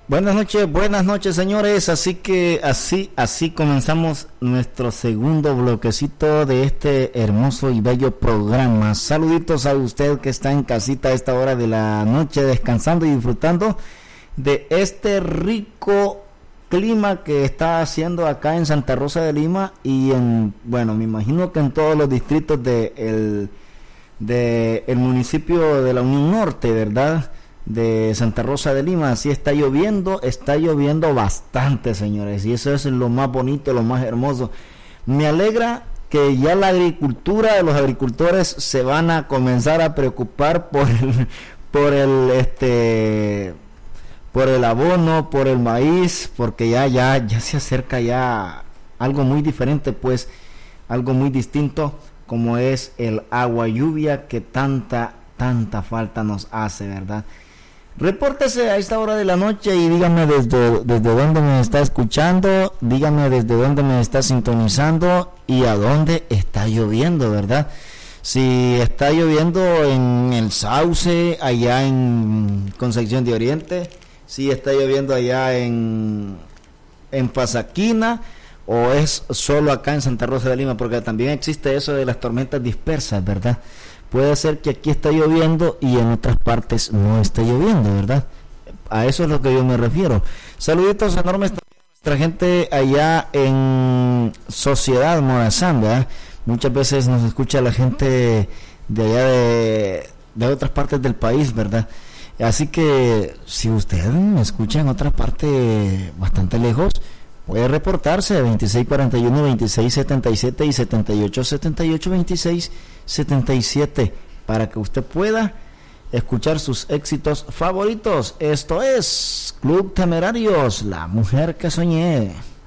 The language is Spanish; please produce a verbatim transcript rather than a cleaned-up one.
Buenas noches, buenas noches, señores. Así que así, así comenzamos nuestro segundo bloquecito de este hermoso y bello programa. Saluditos a usted que está en casita a esta hora de la noche, descansando y disfrutando de este rico clima que está haciendo acá en Santa Rosa de Lima y en, bueno, me imagino que en todos los distritos de el, de el municipio de la Unión Norte, ¿verdad?, de Santa Rosa de Lima. Así está lloviendo, está lloviendo bastante, señores, y eso es lo más bonito, lo más hermoso. Me alegra que ya la agricultura de los agricultores se van a comenzar a preocupar por el, por el este por el abono, por el maíz, porque ya ya ya se acerca ya algo muy diferente, pues algo muy distinto, como es el agua lluvia que tanta tanta falta nos hace, ¿verdad? Repórtese a esta hora de la noche y dígame desde, desde dónde me está escuchando, dígame desde dónde me está sintonizando y a dónde está lloviendo, ¿verdad? Si está lloviendo en el Sauce, allá en Concepción de Oriente, si está lloviendo allá en, en Pasaquina, o es solo acá en Santa Rosa de Lima, porque también existe eso de las tormentas dispersas, ¿verdad? Puede ser que aquí está lloviendo y en otras partes no está lloviendo, ¿verdad? A eso es lo que yo me refiero. Saluditos enormes también a nuestra gente allá en Sociedad Morazán, ¿verdad? Muchas veces nos escucha la gente de allá de, de otras partes del país, ¿verdad? Así que si usted me escucha en otra parte bastante lejos, puede reportarse veintiséis cuarenta y uno, veintiséis setenta y siete y setenta y ocho setenta y ocho, veintiséis setenta y siete para que usted pueda escuchar sus éxitos favoritos. Esto es Club Temerarios, la mujer que soñé.